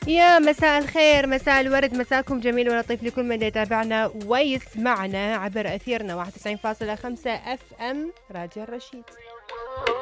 يا مساء الخير، مساء الورد، مساكم جميل ولطيف لكل من يتابعنا ويسمعنا عبر أثيرنا 91.5 اف ام راديو الرشيد.